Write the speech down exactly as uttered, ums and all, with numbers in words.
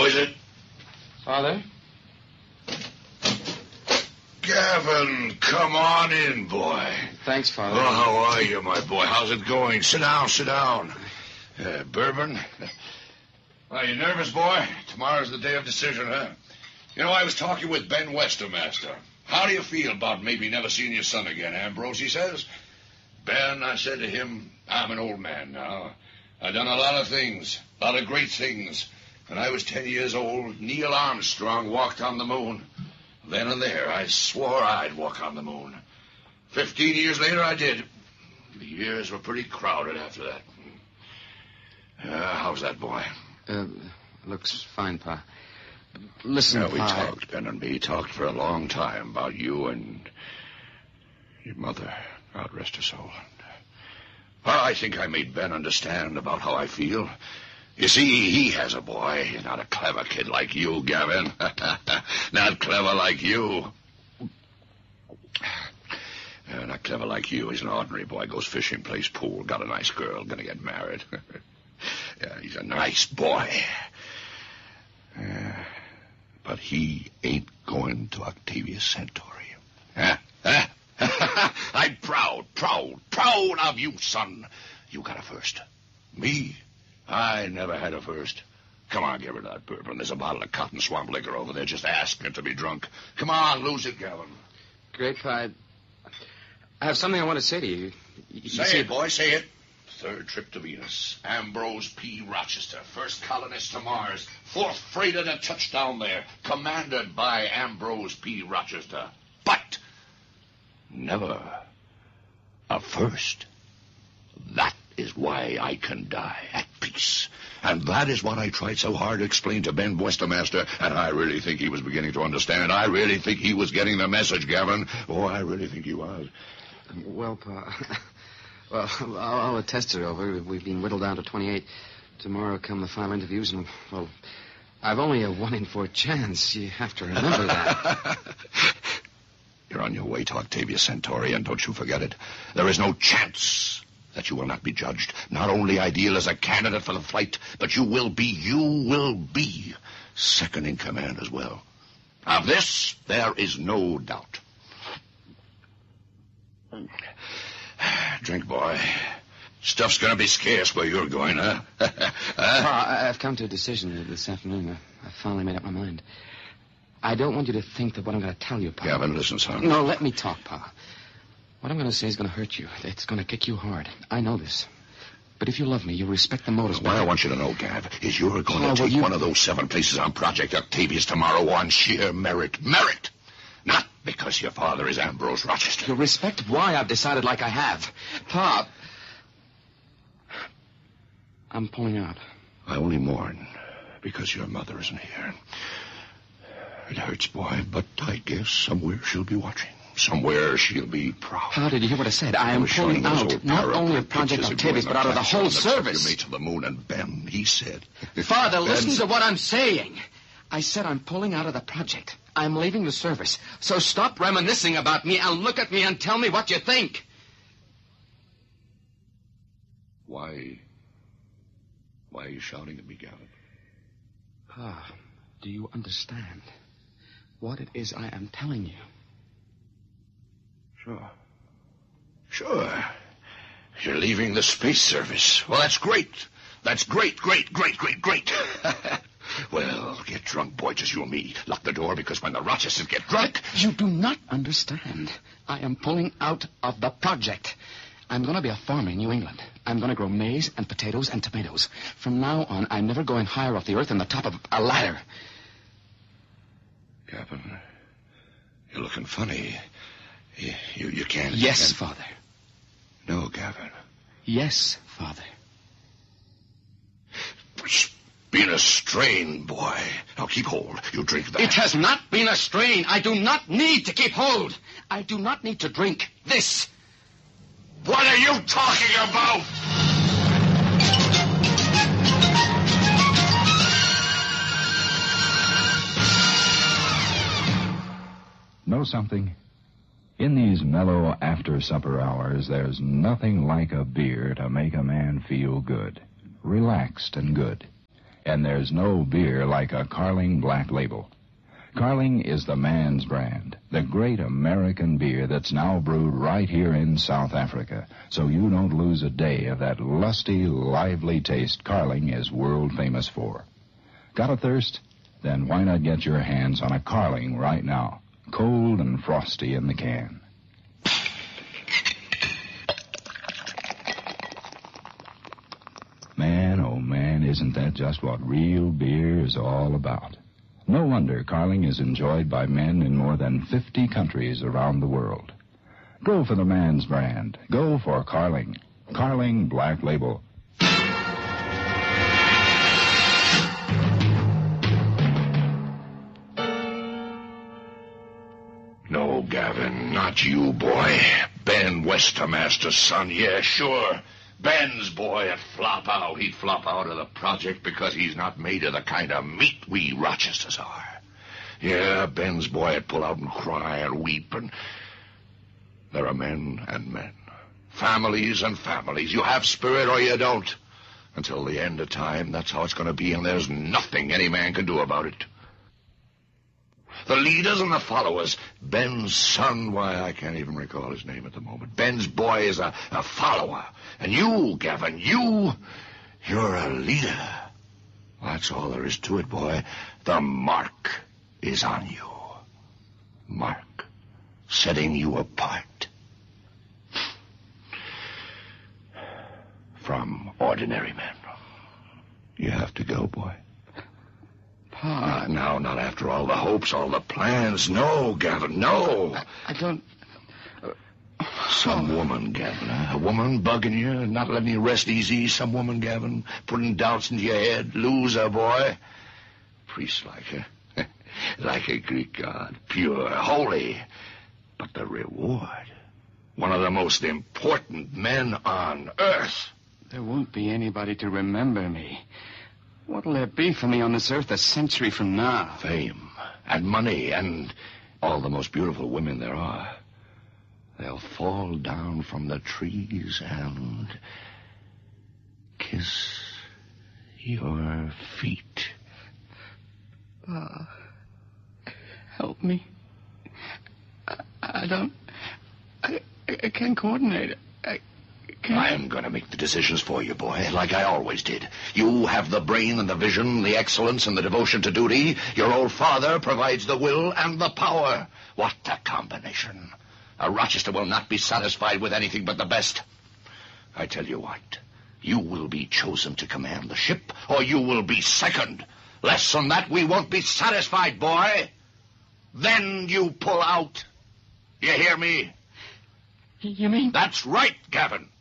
is it? Father? Gavin, come on in, boy. Thanks, Father. Oh, how are you, my boy? How's it going? Sit down, sit down. Uh, bourbon? Are you nervous, boy? Tomorrow's the day of decision, huh? You know, I was talking with Ben Westermaster. How do you feel about maybe never seeing your son again, Ambrose, he says? Ben, I said to him, I'm an old man now. I've done a lot of things, a lot of great things. When I was ten years old, Neil Armstrong walked on the moon. Then and there, I swore I'd walk on the moon. Fifteen years later, I did. The years were pretty crowded after that. Uh, how's that, boy? Uh, looks fine, Pa. Listen, yeah, we Pa... talked, Ben and me, talked for a long time about you and your mother. God rest her soul. Well, I think I made Ben understand about how I feel. You see, he has a boy. He's not a clever kid like you, Gavin. Not clever like you. Uh, not clever like you. He's an ordinary boy. Goes fishing, plays pool, got a nice girl, gonna get married. Yeah, he's a nice boy. Uh, but he ain't going to Octavius Centauri. Huh? Huh? I'm proud, proud, proud of you, son. You got a first. Me? I never had a first. Come on, get rid of that bourbon. There's a bottle of cotton swamp liquor over there just asking to be drunk. Come on, lose it, Gavin. Great, Pa. I have something I want to say to you. you say see... it, boy, say it. Third trip to Venus. Ambrose P. Rochester, first colonist to Mars. Fourth freighter to touch down there. Commanded by Ambrose P. Rochester. But never a first. That is why I can die at peace. And that is what I tried so hard to explain to Ben Westermaster, and I really think he was beginning to understand. I really think he was getting the message, Gavin. Oh, I really think he was. Well, Pa... Well, all the tests are over. We've been whittled down to twenty-eight. Tomorrow come the final interviews, and, well, I've only a one in four chance. You have to remember that. You're on your way to Octavius Centauri, and don't you forget it. There is no chance that you will not be judged. Not only ideal as a candidate for the flight, but you will be, you will be second in command as well. Of this, there is no doubt. Drink, boy. Stuff's gonna be scarce where you're going, huh? huh? Pa, I've come to a decision this afternoon. I finally made up my mind. I don't want you to think that what I'm going to tell you, Pa... Gavin, listen, son. No, let me talk, Pa. What I'm going to say is going to hurt you. It's going to kick you hard. I know this. But if you love me, you'll respect the motives. What I want you to know, Gav, is you're going Pa, to take you... one of those seven places on Project Octavius tomorrow on sheer merit. Merit! Not because your father is Ambrose Rochester. You'll respect why I've decided like I have. Pa... I'm pulling out. I only mourn because your mother isn't here. It hurts, boy, but I guess somewhere she'll be watching. Somewhere she'll be proud. How did you hear what I said? I, I am pulling out not only of Project Octavius, but out of the whole service. You made to the moon, and Ben, he said... Father, listen to what I'm saying. I said I'm pulling out of the project. I'm leaving the service. So stop reminiscing about me and look at me and tell me what you think. Why... Why are you shouting at me, Gavin? Pa, do you understand what it is I am telling you? Sure. Sure. You're leaving the space service. Well, that's great. That's great, great, great, great, great. Well, get drunk, boy, just you and me. Lock the door, because when the Rochesters get drunk... You do not understand. I am pulling out of the project. I'm going to be a farmer in New England. I'm going to grow maize and potatoes and tomatoes. From now on, I'm never going higher off the earth than the top of a ladder. Gavin, you're looking funny. You, you, you can't... Yes, you can't... Father. No, Gavin. Yes, Father. It's been a strain, boy. Now keep hold. You drink that. It has not been a strain. I do not need to keep hold. I do not need to drink this. What are you talking about? Know something? In these mellow after-supper hours, there's nothing like a beer to make a man feel good, relaxed and good. And there's no beer like a Carling Black Label. Carling is the man's brand, the great American beer that's now brewed right here in South Africa, so you don't lose a day of that lusty, lively taste Carling is world famous for. Got a thirst? Then why not get your hands on a Carling right now, cold and frosty in the can. Man, oh man, isn't that just what real beer is all about? No wonder Carling is enjoyed by men in more than fifty countries around the world. Go for the man's brand. Go for Carling. Carling Black Label. No, Gavin, not you, boy. Ben Westermaster's son, yeah, sure. Ben's boy would flop out. He'd flop out of the project because he's not made of the kind of meat we Rochesters are. Yeah, Ben's boy would pull out and cry and weep, and there are men and men. Families and families. You have spirit or you don't. Until the end of time, that's how it's going to be, and there's nothing any man can do about it. The leaders and the followers. Ben's son, why, I can't even recall his name at the moment. Ben's boy is a, a follower. And you, Gavin, you, you're a leader. That's all there is to it, boy. The mark is on you. Mark, setting you apart from ordinary men. You have to go, boy. Pa. Not now, not after all the hopes, all the plans. No, Gavin, no. I, I don't... Uh, Some oh. woman, Gavin, huh? A woman bugging you, not letting you rest easy. Some woman, Gavin, putting doubts into your head. Loser, boy. Priest like her. Like a Greek god. Pure, holy. But the reward. One of the most important men on earth. There won't be anybody to remember me. What'll there be for me on this earth a century from now? Fame and money and all the most beautiful women there are. They'll fall down from the trees and kiss your feet. Uh, help me. I, I don't... I, I can't coordinate it. I can't... I'm going to make the decisions for you, boy, like I always did. You have the brain and the vision, the excellence and the devotion to duty. Your old father provides the will and the power. What a combination. A Rochester will not be satisfied with anything but the best. I tell you what, you will be chosen to command the ship, or you will be second. Less than that, we won't be satisfied, boy. Then you pull out. You hear me? You mean? That's right, Gavin.